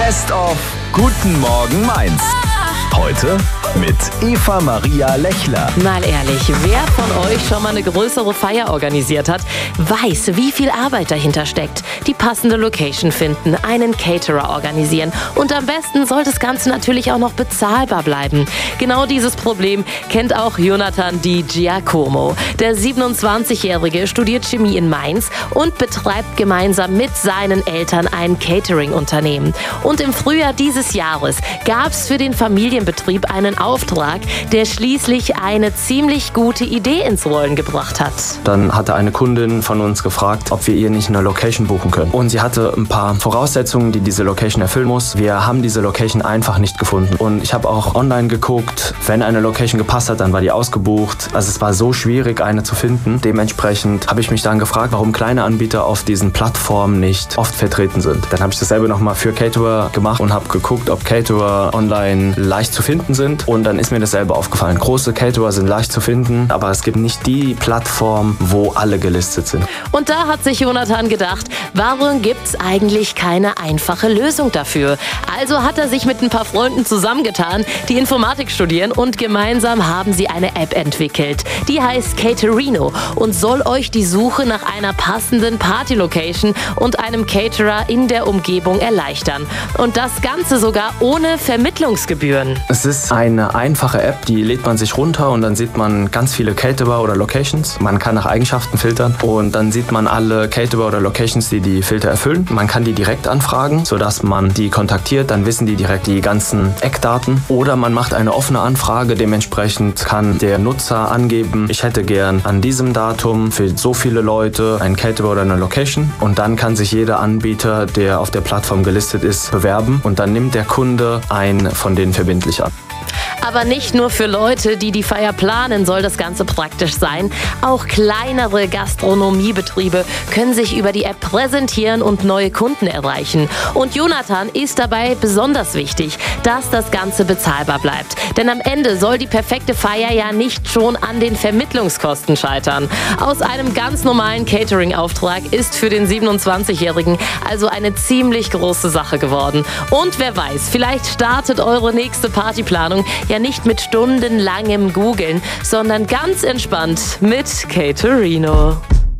Best of Guten Morgen Mainz. Heute mit Eva Maria Lechler. Mal ehrlich, wer von euch schon mal eine größere Feier organisiert hat, weiß, wie viel Arbeit dahinter steckt. Die passende Location finden, einen Caterer organisieren und am besten soll das Ganze natürlich auch noch bezahlbar bleiben. Genau dieses Problem kennt auch Jonathan Di Giacomo. Der 27-Jährige studiert Chemie in Mainz und betreibt gemeinsam mit seinen Eltern ein Catering-Unternehmen. Und im Frühjahr dieses Jahres gab es für den Familienbetrieb einen Auftrag, der schließlich eine ziemlich gute Idee ins Rollen gebracht hat. Dann hatte eine Kundin von uns gefragt, ob wir ihr nicht eine Location buchen können. Und sie hatte ein paar Voraussetzungen, die diese Location erfüllen muss. Wir haben diese Location einfach nicht gefunden. Und ich habe auch online geguckt, wenn eine Location gepasst hat, dann war die ausgebucht. Also es war so schwierig, eine zu finden. Dementsprechend habe ich mich dann gefragt, warum kleine Anbieter auf diesen Plattformen nicht oft vertreten sind. Dann habe ich dasselbe nochmal für Caterer gemacht und habe geguckt, ob Caterer online leicht zu finden sind. Und dann ist mir dasselbe aufgefallen. Große Caterer sind leicht zu finden, aber es gibt nicht die Plattform, wo alle gelistet sind. Und da hat sich Jonathan gedacht, warum gibt's eigentlich keine einfache Lösung dafür? Also hat er sich mit ein paar Freunden zusammengetan, die Informatik studieren und gemeinsam haben sie eine App entwickelt. Die heißt Caterino und soll euch die Suche nach einer passenden Party-Location und einem Caterer in der Umgebung erleichtern. Und das Ganze sogar ohne Vermittlungsgebühren. Es ist eine einfache App, die lädt man sich runter und dann sieht man ganz viele Caterer oder Locations. Man kann nach Eigenschaften filtern und dann sieht man alle Caterer oder Locations, die die Filter erfüllen. Man kann die direkt anfragen, sodass man die kontaktiert, dann wissen die direkt die ganzen Eckdaten. Oder man macht eine offene Anfrage, dementsprechend kann der Nutzer angeben, ich hätte gern an diesem Datum für so viele Leute einen Caterer oder eine Location und dann kann sich jeder Anbieter, der auf der Plattform gelistet ist, bewerben und dann nimmt der Kunde einen von denen verbindlich an. Aber nicht nur für Leute, die die Feier planen, soll das Ganze praktisch sein. Auch kleinere Gastronomiebetriebe können sich über die App präsentieren und neue Kunden erreichen. Und Jonathan ist dabei besonders wichtig, dass das Ganze bezahlbar bleibt. Denn am Ende soll die perfekte Feier ja nicht schon an den Vermittlungskosten scheitern. Aus einem ganz normalen Catering-Auftrag ist für den 27-Jährigen also eine ziemlich große Sache geworden. Und wer weiß, vielleicht startet eure nächste Partyplanung ja nicht mit stundenlangem Googeln, sondern ganz entspannt mit Caterino.